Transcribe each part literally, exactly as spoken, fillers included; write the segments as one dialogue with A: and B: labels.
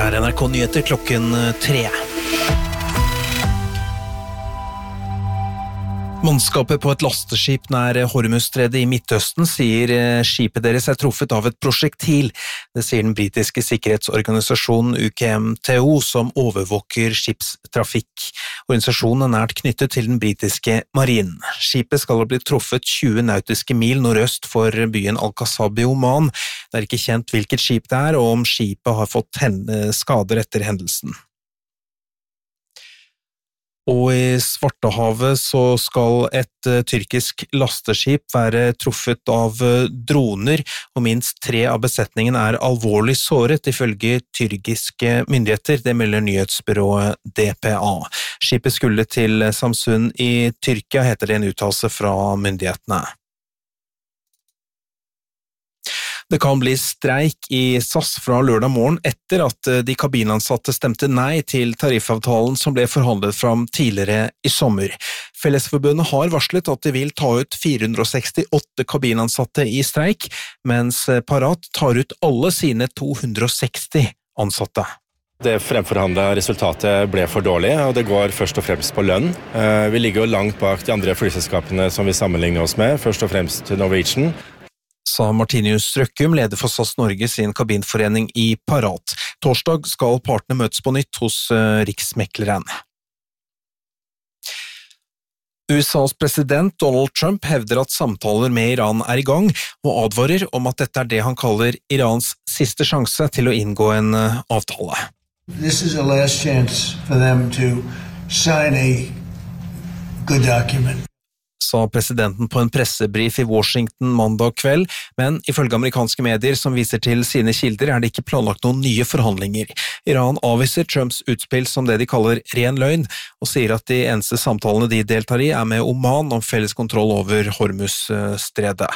A: Dette er N R K Nyheter klokken tre. Mannskapet på et lasteskip nær Hormuzstredet i Midtøsten sier skipet deres er truffet av et prosjektil. Det sier den britiske sikkerhetsorganisasjonen U K M T O, som overvåker skipstrafikk. Organisasjonen er nært knyttet til den britiske marinen. Skipet skal ha blitt truffet tjue nautiske mil nordøst for byen Al-Qasab i Oman. Det er ikke kjent hvilket skip det er, og om skipet har fått skader etter hendelsen. Og i Svartehavet så skal et uh, tyrkisk lasteskip være truffet av uh, droner, og minst tre av besetningen er alvorlig såret, ifølge tyrkiske myndigheter. Det melder nyhetsbyrået D P A. Skipet skulle til Samsun i Tyrkia, heter det en uttalelse fra myndighetene. Det kan bli streik i S A S fra lørdag morgen etter at de kabinansatte stemte nei til tariffavtalen som ble forhandlet fram tidligere i sommer. Fellesforbundet har varslet at de vil ta ut fire hundre sekstiåtte kabinansatte i streik, mens Parat tar ut alle sine to hundre seksti ansatte.
B: Det fremforhandlede resultatet ble for dårlig, og det går først og fremst på lønn. Vi ligger jo langt bak de andre flyselskapene som vi sammenligner oss med, først og fremst Norwegian.
A: Sa Martinius Røkkum, leder for S A S Norge sin kabinforening i Parat. Torsdag skal partene møtes på nytt hos uh, Riksmekleren. U S A's president Donald Trump hevder at samtaler med Iran er i gang, og advarer om at dette er det han kaller Irans siste sjanse til å inngå en uh, avtale.
C: This is a last chance for them to sign a good document.
A: Sa presidenten på en pressebrief i Washington mandag kveld, men ifølge amerikanske medier som viser til sine kilder er det ikke planlagt noen nye forhandlinger. Iran avviser Trumps utspill som det de kaller ren løgn, og sier at de eneste samtalene de deltar i er med Oman om felles kontroll over Hormuzstredet.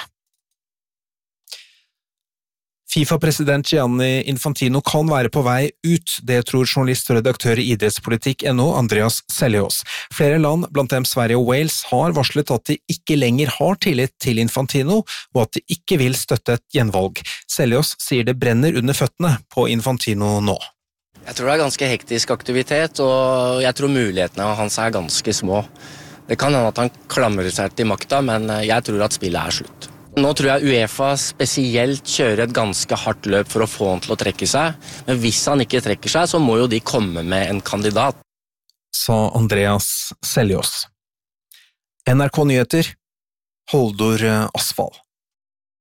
A: FIFA-president Gianni Infantino kan være på vei ut, det tror journalist og redaktør i idrettspolitikk punkt no Andreas Seljås. Flere land, blant dem Sverige og Wales, har varslet at de ikke lenger har tillit til Infantino, og at de ikke vil støtte et gjenvalg. Seljås sier det brenner under føttene på Infantino nå.
D: Jeg tror det er ganske hektisk aktivitet, og jeg tror mulighetene hans er ganske små. Det kan hende at han klamrer seg til makta, men jeg tror at spillet er slutt. Nå tror jeg UEFA spesielt kjører et ganske hardt løp for å få han til å trekke seg, men hvis han ikke trekker seg, så må jo de komme med en kandidat.
A: Sa Andreas Seljås. N R K Nyheter, Holdor Asfall.